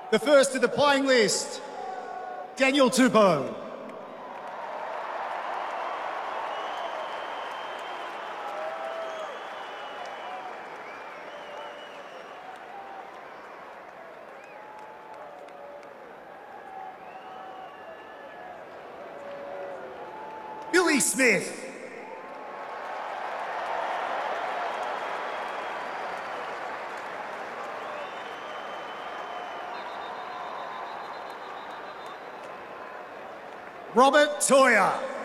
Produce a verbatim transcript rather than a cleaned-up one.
The first to the playing list, Daniel Tupou. Billy Smith. Robert Toya.